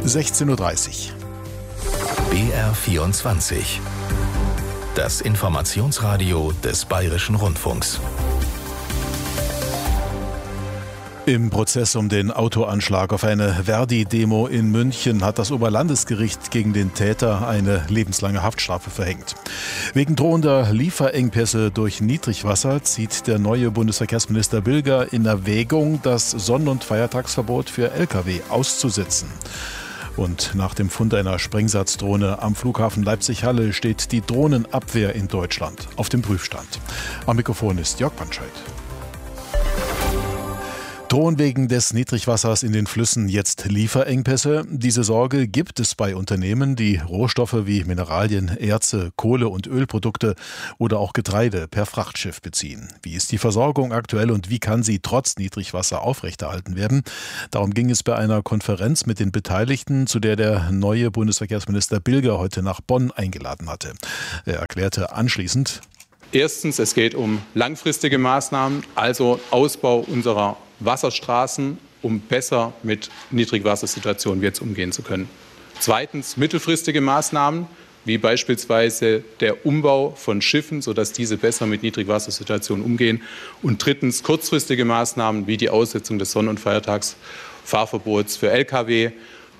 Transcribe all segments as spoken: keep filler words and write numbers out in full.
sechzehn Uhr dreißig. B R vierundzwanzig. Das Informationsradio des Bayerischen Rundfunks. Im Prozess um den Autoanschlag auf eine Verdi-Demo in München hat das Oberlandesgericht gegen den Täter eine lebenslange Haftstrafe verhängt. Wegen drohender Lieferengpässe durch Niedrigwasser zieht der neue Bundesverkehrsminister Bilger in Erwägung, das Sonn- und Feiertagsverbot für L K W auszusetzen. Und nach dem Fund einer Sprengsatzdrohne am Flughafen Leipzig-Halle steht die Drohnenabwehr in Deutschland auf dem Prüfstand. Am Mikrofon ist Jörg Panscheid. Drohen wegen des Niedrigwassers in den Flüssen jetzt Lieferengpässe? Diese Sorge gibt es bei Unternehmen, die Rohstoffe wie Mineralien, Erze, Kohle- und Ölprodukte oder auch Getreide per Frachtschiff beziehen. Wie ist die Versorgung aktuell und wie kann sie trotz Niedrigwasser aufrechterhalten werden? Darum ging es bei einer Konferenz mit den Beteiligten, zu der der neue Bundesverkehrsminister Bilger heute nach Bonn eingeladen hatte. Er erklärte anschließend: Erstens, es geht um langfristige Maßnahmen, also Ausbau unserer Wasserstraßen, um besser mit Niedrigwassersituationen wie jetzt umgehen zu können. Zweitens, mittelfristige Maßnahmen, wie beispielsweise der Umbau von Schiffen, sodass diese besser mit Niedrigwassersituationen umgehen. Und drittens, kurzfristige Maßnahmen, wie die Aussetzung des Sonn- und Feiertagsfahrverbots für L K W,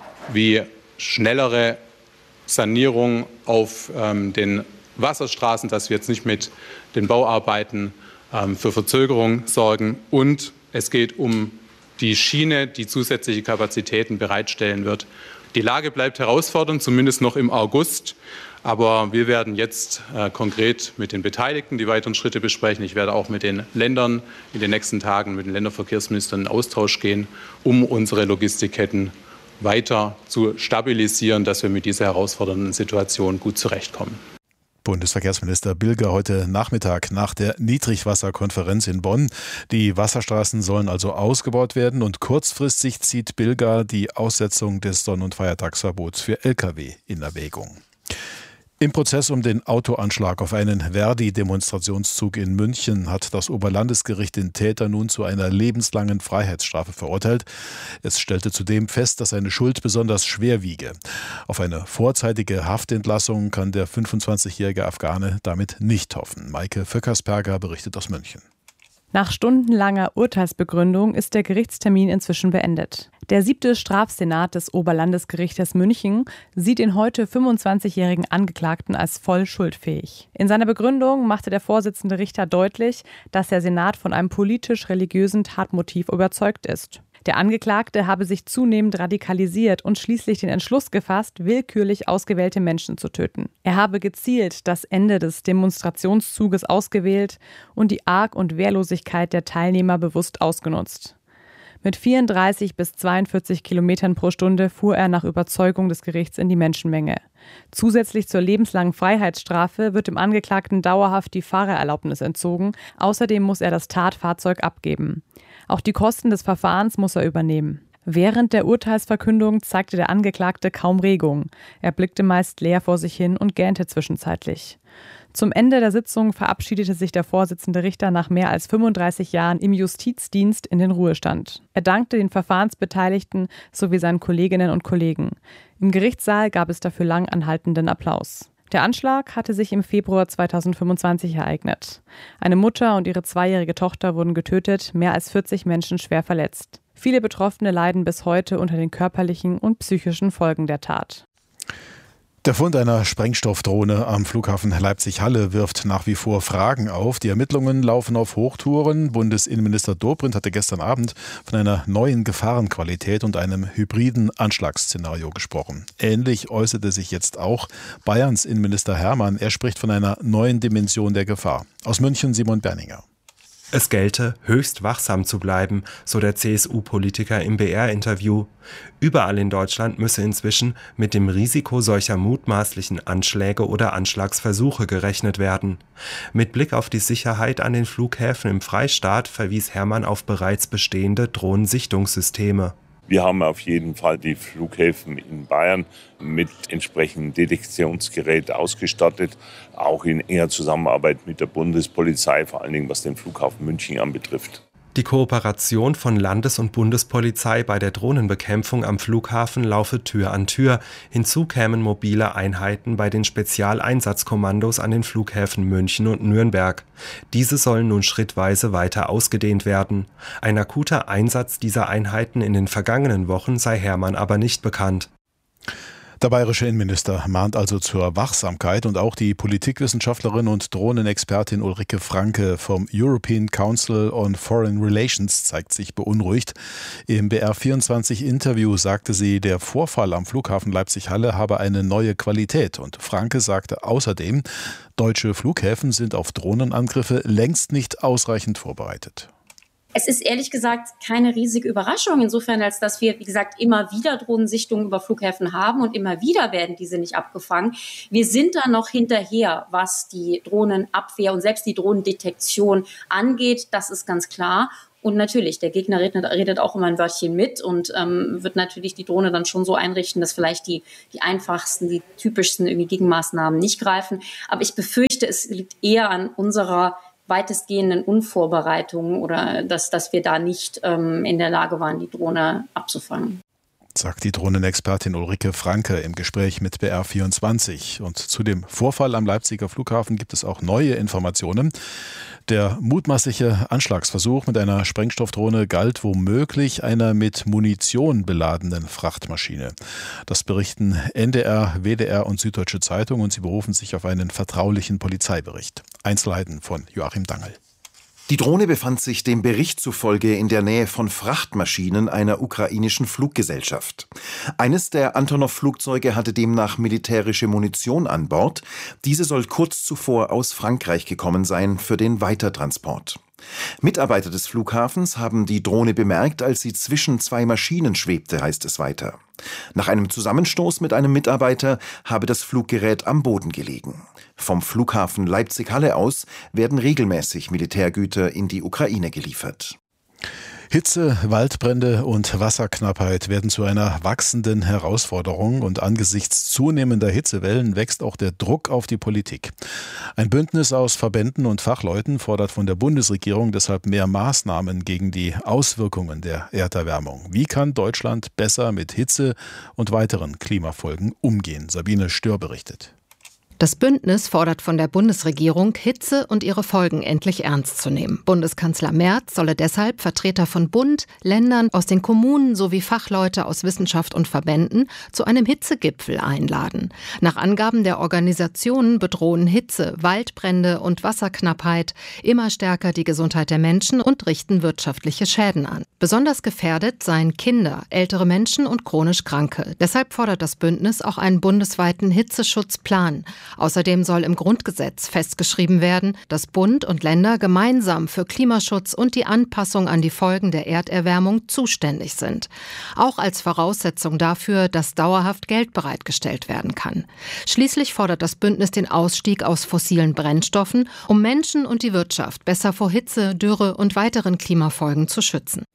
wie schnellere Sanierung auf ähm, den Wasserstraßen, dass wir jetzt nicht mit den Bauarbeiten ähm, für Verzögerung sorgen. Und es geht um die Schiene, die zusätzliche Kapazitäten bereitstellen wird. Die Lage bleibt herausfordernd, zumindest noch im August. Aber wir werden jetzt äh, konkret mit den Beteiligten die weiteren Schritte besprechen. Ich werde auch mit den Ländern in den nächsten Tagen mit den Länderverkehrsministern in Austausch gehen, um unsere Logistikketten weiter zu stabilisieren, dass wir mit dieser herausfordernden Situation gut zurechtkommen. Bundesverkehrsminister Bilger heute Nachmittag nach der Niedrigwasserkonferenz in Bonn. Die Wasserstraßen sollen also ausgebaut werden und kurzfristig zieht Bilger die Aussetzung des Sonn- und Feiertagsverbots für L K W in Erwägung. Im Prozess um den Autoanschlag auf einen Verdi-Demonstrationszug in München hat das Oberlandesgericht den Täter nun zu einer lebenslangen Freiheitsstrafe verurteilt. Es stellte zudem fest, dass seine Schuld besonders schwer wiege. Auf eine vorzeitige Haftentlassung kann der fünfundzwanzigjährige Afghane damit nicht hoffen. Maike Vöckersperger berichtet aus München. Nach stundenlanger Urteilsbegründung ist der Gerichtstermin inzwischen beendet. Der siebte Strafsenat des Oberlandesgerichtes München sieht den heute fünfundzwanzigjährigen Angeklagten als voll schuldfähig. In seiner Begründung machte der Vorsitzende Richter deutlich, dass der Senat von einem politisch-religiösen Tatmotiv überzeugt ist. Der Angeklagte habe sich zunehmend radikalisiert und schließlich den Entschluss gefasst, willkürlich ausgewählte Menschen zu töten. Er habe gezielt das Ende des Demonstrationszuges ausgewählt und die Arg- und Wehrlosigkeit der Teilnehmer bewusst ausgenutzt. Mit vierunddreißig bis zweiundvierzig Kilometern pro Stunde fuhr er nach Überzeugung des Gerichts in die Menschenmenge. Zusätzlich zur lebenslangen Freiheitsstrafe wird dem Angeklagten dauerhaft die Fahrerlaubnis entzogen. Außerdem muss er das Tatfahrzeug abgeben. Auch die Kosten des Verfahrens muss er übernehmen. Während der Urteilsverkündung zeigte der Angeklagte kaum Regung. Er blickte meist leer vor sich hin und gähnte zwischenzeitlich. Zum Ende der Sitzung verabschiedete sich der Vorsitzende Richter nach mehr als fünfunddreißig Jahren im Justizdienst in den Ruhestand. Er dankte den Verfahrensbeteiligten sowie seinen Kolleginnen und Kollegen. Im Gerichtssaal gab es dafür lang anhaltenden Applaus. Der Anschlag hatte sich im Februar zweitausendfünfundzwanzig ereignet. Eine Mutter und ihre zweijährige Tochter wurden getötet, mehr als vierzig Menschen schwer verletzt. Viele Betroffene leiden bis heute unter den körperlichen und psychischen Folgen der Tat. Der Fund einer Sprengstoffdrohne am Flughafen Leipzig-Halle wirft nach wie vor Fragen auf. Die Ermittlungen laufen auf Hochtouren. Bundesinnenminister Dobrindt hatte gestern Abend von einer neuen Gefahrenqualität und einem hybriden Anschlagsszenario gesprochen. Ähnlich äußerte sich jetzt auch Bayerns Innenminister Hermann. Er spricht von einer neuen Dimension der Gefahr. Aus München Simon Berninger. Es gelte, höchst wachsam zu bleiben, so der C S U-Politiker im B R-Interview. Überall in Deutschland müsse inzwischen mit dem Risiko solcher mutmaßlichen Anschläge oder Anschlagsversuche gerechnet werden. Mit Blick auf die Sicherheit an den Flughäfen im Freistaat verwies Hermann auf bereits bestehende Drohnensichtungssysteme. Wir haben auf jeden Fall die Flughäfen in Bayern mit entsprechendem Detektionsgerät ausgestattet, auch in enger Zusammenarbeit mit der Bundespolizei, vor allen Dingen was den Flughafen München anbetrifft. Die Kooperation von Landes- und Bundespolizei bei der Drohnenbekämpfung am Flughafen laufe Tür an Tür. Hinzu kämen mobile Einheiten bei den Spezialeinsatzkommandos an den Flughäfen München und Nürnberg. Diese sollen nun schrittweise weiter ausgedehnt werden. Ein akuter Einsatz dieser Einheiten in den vergangenen Wochen sei Hermann aber nicht bekannt. Der bayerische Innenminister mahnt also zur Wachsamkeit und auch die Politikwissenschaftlerin und Drohnenexpertin Ulrike Franke vom European Council on Foreign Relations zeigt sich beunruhigt. Im B R vierundzwanzig Interview sagte sie, der Vorfall am Flughafen Leipzig-Halle habe eine neue Qualität. Und Franke sagte außerdem, deutsche Flughäfen sind auf Drohnenangriffe längst nicht ausreichend vorbereitet. Es ist ehrlich gesagt keine riesige Überraschung, insofern als dass wir, wie gesagt, immer wieder Drohnensichtungen über Flughäfen haben und immer wieder werden diese nicht abgefangen. Wir sind da noch hinterher, was die Drohnenabwehr und selbst die Drohnendetektion angeht, das ist ganz klar. Und natürlich, der Gegner redet, redet auch immer ein Wörtchen mit und ähm, wird natürlich die Drohne dann schon so einrichten, dass vielleicht die, die einfachsten, die typischsten irgendwie Gegenmaßnahmen nicht greifen. Aber ich befürchte, es liegt eher an unserer weitestgehenden Unvorbereitungen oder dass, dass wir da nicht ähm, in der Lage waren, die Drohne abzufangen. Sagt die Drohnenexpertin Ulrike Franke im Gespräch mit B R vierundzwanzig. Und zu dem Vorfall am Leipziger Flughafen gibt es auch neue Informationen. Der mutmaßliche Anschlagsversuch mit einer Sprengstoffdrohne galt womöglich einer mit Munition beladenen Frachtmaschine. Das berichten N D R, W D R und Süddeutsche Zeitung und sie berufen sich auf einen vertraulichen Polizeibericht. Einzelheiten von Joachim Dangel. Die Drohne befand sich dem Bericht zufolge in der Nähe von Frachtmaschinen einer ukrainischen Fluggesellschaft. Eines der Antonov-Flugzeuge hatte demnach militärische Munition an Bord. Diese soll kurz zuvor aus Frankreich gekommen sein für den Weitertransport. Mitarbeiter des Flughafens haben die Drohne bemerkt, als sie zwischen zwei Maschinen schwebte, heißt es weiter. Nach einem Zusammenstoß mit einem Mitarbeiter habe das Fluggerät am Boden gelegen. Vom Flughafen Leipzig-Halle aus werden regelmäßig Militärgüter in die Ukraine geliefert. Hitze, Waldbrände und Wasserknappheit werden zu einer wachsenden Herausforderung und angesichts zunehmender Hitzewellen wächst auch der Druck auf die Politik. Ein Bündnis aus Verbänden und Fachleuten fordert von der Bundesregierung deshalb mehr Maßnahmen gegen die Auswirkungen der Erderwärmung. Wie kann Deutschland besser mit Hitze und weiteren Klimafolgen umgehen? Sabine Stör berichtet. Das Bündnis fordert von der Bundesregierung, Hitze und ihre Folgen endlich ernst zu nehmen. Bundeskanzler Merz solle deshalb Vertreter von Bund, Ländern, aus den Kommunen sowie Fachleute aus Wissenschaft und Verbänden zu einem Hitzegipfel einladen. Nach Angaben der Organisationen bedrohen Hitze, Waldbrände und Wasserknappheit immer stärker die Gesundheit der Menschen und richten wirtschaftliche Schäden an. Besonders gefährdet seien Kinder, ältere Menschen und chronisch Kranke. Deshalb fordert das Bündnis auch einen bundesweiten Hitzeschutzplan. Außerdem soll im Grundgesetz festgeschrieben werden, dass Bund und Länder gemeinsam für Klimaschutz und die Anpassung an die Folgen der Erderwärmung zuständig sind. Auch als Voraussetzung dafür, dass dauerhaft Geld bereitgestellt werden kann. Schließlich fordert das Bündnis den Ausstieg aus fossilen Brennstoffen, um Menschen und die Wirtschaft besser vor Hitze, Dürre und weiteren Klimafolgen zu schützen.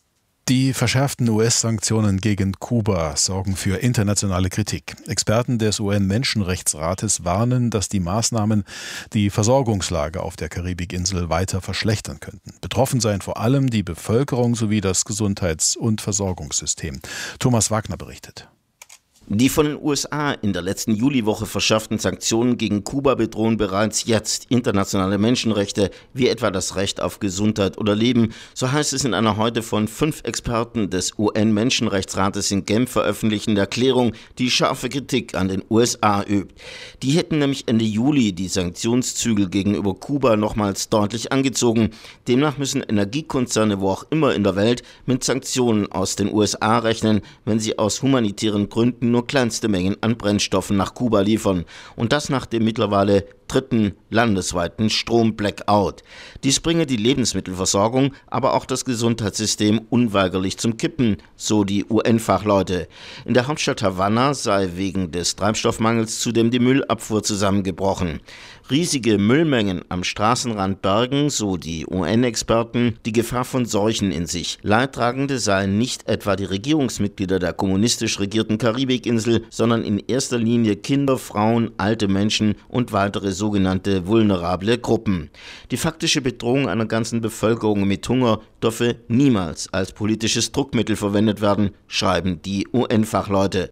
Die verschärften U S-Sanktionen gegen Kuba sorgen für internationale Kritik. Experten des U N-Menschenrechtsrates warnen, dass die Maßnahmen die Versorgungslage auf der Karibikinsel weiter verschlechtern könnten. Betroffen seien vor allem die Bevölkerung sowie das Gesundheits- und Versorgungssystem. Thomas Wagner berichtet. Die von den U S A in der letzten Juliwoche verschärften Sanktionen gegen Kuba bedrohen bereits jetzt internationale Menschenrechte, wie etwa das Recht auf Gesundheit oder Leben. So heißt es in einer heute von fünf Experten des U N-Menschenrechtsrates in Genf veröffentlichten Erklärung, die scharfe Kritik an den U S A übt. Die hätten nämlich Ende Juli die Sanktionszügel gegenüber Kuba nochmals deutlich angezogen. Demnach müssen Energiekonzerne, wo auch immer in der Welt, mit Sanktionen aus den U S A rechnen, wenn sie aus humanitären Gründen nur kleinste Mengen an Brennstoffen nach Kuba liefern. Und das nach dem mittlerweile dritten landesweiten Strom-Blackout. Dies bringe die Lebensmittelversorgung, aber auch das Gesundheitssystem unweigerlich zum Kippen, so die U N-Fachleute. In der Hauptstadt Havanna sei wegen des Treibstoffmangels zudem die Müllabfuhr zusammengebrochen. Riesige Müllmengen am Straßenrand bergen, so die U N-Experten, die Gefahr von Seuchen in sich. Leidtragende seien nicht etwa die Regierungsmitglieder der kommunistisch regierten Karibikinsel, sondern in erster Linie Kinder, Frauen, alte Menschen und weitere sogenannte vulnerable Gruppen. Die faktische Bedrohung einer ganzen Bevölkerung mit Hunger dürfe niemals als politisches Druckmittel verwendet werden, schreiben die U N-Fachleute.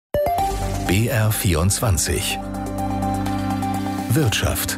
B R vierundzwanzig Wirtschaft.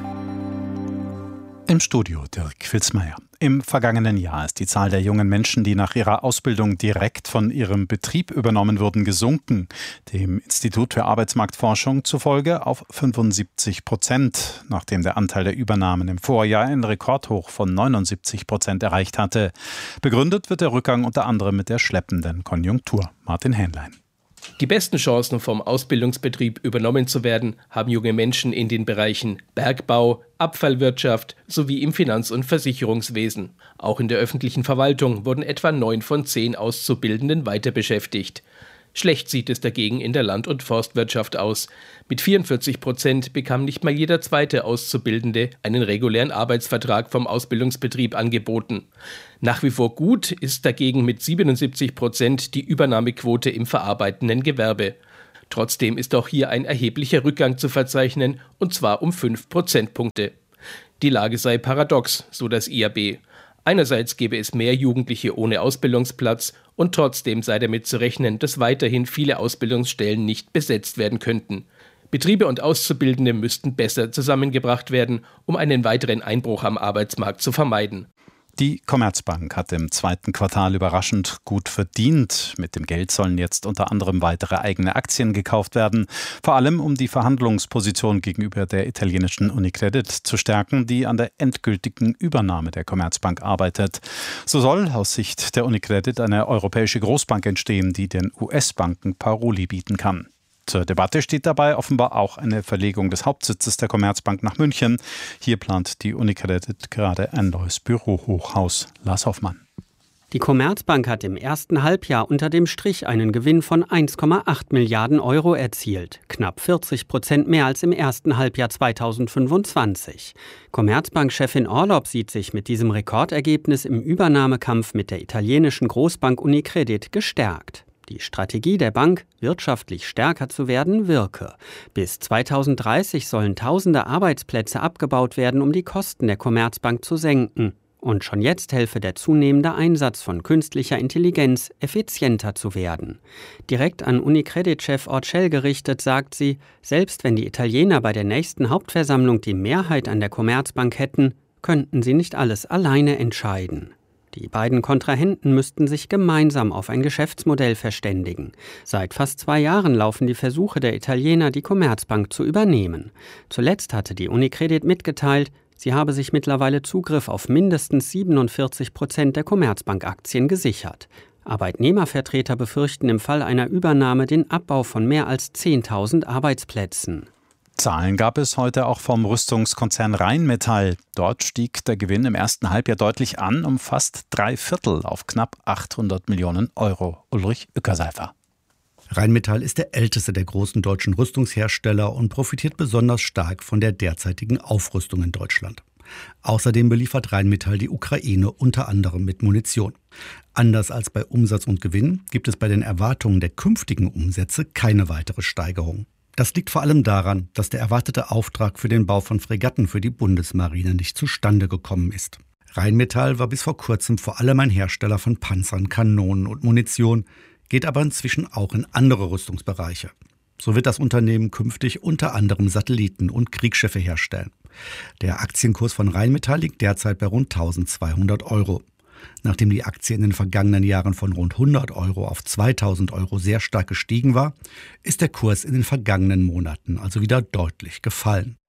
Im Studio Dirk Filzmeier. Im vergangenen Jahr ist die Zahl der jungen Menschen, die nach ihrer Ausbildung direkt von ihrem Betrieb übernommen wurden, gesunken. Dem Institut für Arbeitsmarktforschung zufolge auf fünfundsiebzig Prozent, nachdem der Anteil der Übernahmen im Vorjahr ein Rekordhoch von neunundsiebzig Prozent erreicht hatte. Begründet wird der Rückgang unter anderem mit der schleppenden Konjunktur. Martin Hähnlein. Die besten Chancen, vom Ausbildungsbetrieb übernommen zu werden, haben junge Menschen in den Bereichen Bergbau, Abfallwirtschaft sowie im Finanz- und Versicherungswesen. Auch in der öffentlichen Verwaltung wurden etwa neun von zehn Auszubildenden weiter beschäftigt. Schlecht sieht es dagegen in der Land- und Forstwirtschaft aus. Mit vierundvierzig Prozent bekam nicht mal jeder zweite Auszubildende einen regulären Arbeitsvertrag vom Ausbildungsbetrieb angeboten. Nach wie vor gut ist dagegen mit siebenundsiebzig Prozent die Übernahmequote im verarbeitenden Gewerbe. Trotzdem ist auch hier ein erheblicher Rückgang zu verzeichnen, und zwar um fünf Prozentpunkte. Die Lage sei paradox, so das I A B. Einerseits gäbe es mehr Jugendliche ohne Ausbildungsplatz und trotzdem sei damit zu rechnen, dass weiterhin viele Ausbildungsstellen nicht besetzt werden könnten. Betriebe und Auszubildende müssten besser zusammengebracht werden, um einen weiteren Einbruch am Arbeitsmarkt zu vermeiden. Die Commerzbank hat im zweiten Quartal überraschend gut verdient. Mit dem Geld sollen jetzt unter anderem weitere eigene Aktien gekauft werden, vor allem um die Verhandlungsposition gegenüber der italienischen Unicredit zu stärken, die an der endgültigen Übernahme der Commerzbank arbeitet. So soll aus Sicht der Unicredit eine europäische Großbank entstehen, die den U S-Banken Paroli bieten kann. Zur Debatte steht dabei offenbar auch eine Verlegung des Hauptsitzes der Commerzbank nach München. Hier plant die Unicredit gerade ein neues Bürohochhaus. Lars Hoffmann. Die Commerzbank hat im ersten Halbjahr unter dem Strich einen Gewinn von eins Komma acht Milliarden Euro erzielt. Knapp vierzig Prozent mehr als im ersten Halbjahr zweitausendfünfundzwanzig. Commerzbank-Chefin Orlopp sieht sich mit diesem Rekordergebnis im Übernahmekampf mit der italienischen Großbank Unicredit gestärkt. Die Strategie der Bank, wirtschaftlich stärker zu werden, wirke. Bis zweitausenddreißig sollen tausende Arbeitsplätze abgebaut werden, um die Kosten der Commerzbank zu senken. Und schon jetzt helfe der zunehmende Einsatz von künstlicher Intelligenz, effizienter zu werden. Direkt an Unicredit-Chef Orcel gerichtet sagt sie, selbst wenn die Italiener bei der nächsten Hauptversammlung die Mehrheit an der Commerzbank hätten, könnten sie nicht alles alleine entscheiden. Die beiden Kontrahenten müssten sich gemeinsam auf ein Geschäftsmodell verständigen. Seit fast zwei Jahren laufen die Versuche der Italiener, die Commerzbank zu übernehmen. Zuletzt hatte die Unicredit mitgeteilt, sie habe sich mittlerweile Zugriff auf mindestens siebenundvierzig Prozent der Commerzbank-Aktien gesichert. Arbeitnehmervertreter befürchten im Fall einer Übernahme den Abbau von mehr als zehntausend Arbeitsplätzen. Zahlen gab es heute auch vom Rüstungskonzern Rheinmetall. Dort stieg der Gewinn im ersten Halbjahr deutlich an, um fast drei Viertel auf knapp achthundert Millionen Euro. Ulrich Ueckerseifer. Rheinmetall ist der älteste der großen deutschen Rüstungshersteller und profitiert besonders stark von der derzeitigen Aufrüstung in Deutschland. Außerdem beliefert Rheinmetall die Ukraine unter anderem mit Munition. Anders als bei Umsatz und Gewinn gibt es bei den Erwartungen der künftigen Umsätze keine weitere Steigerung. Das liegt vor allem daran, dass der erwartete Auftrag für den Bau von Fregatten für die Bundesmarine nicht zustande gekommen ist. Rheinmetall war bis vor kurzem vor allem ein Hersteller von Panzern, Kanonen und Munition, geht aber inzwischen auch in andere Rüstungsbereiche. So wird das Unternehmen künftig unter anderem Satelliten und Kriegsschiffe herstellen. Der Aktienkurs von Rheinmetall liegt derzeit bei rund eintausendzweihundert Euro. Nachdem die Aktie in den vergangenen Jahren von rund hundert Euro auf zweitausend Euro sehr stark gestiegen war, ist der Kurs in den vergangenen Monaten also wieder deutlich gefallen.